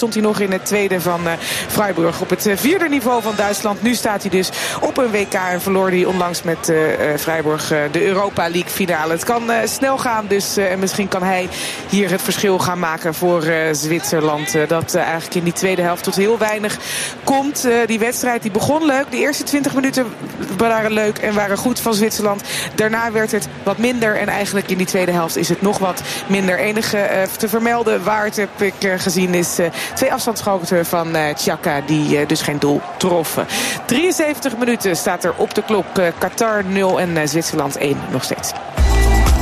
stond hij nog in het tweede van Freiburg. Op het vierde niveau van Duitsland. Nu staat hij dus op een WK en verloor hij onlangs met Freiburg de Europa League finale. Het kan snel gaan, dus misschien kan hij hier het verschil gaan maken voor Zwitserland. Dat eigenlijk in die tweede helft tot heel weinig komt. Die wedstrijd die begon leuk. De eerste 20 minuten waren leuk en waren goed van Zwitserland. Daarna werd het wat minder en eigenlijk in die tweede helft is het nog wat minder. Enige te vermelden waard heb ik gezien is 2 afstandsschoten van Xhaka die dus geen doel troffen. 73 minuten staat er op de klok. Qatar 0 en Zwitserland 1 nog steeds.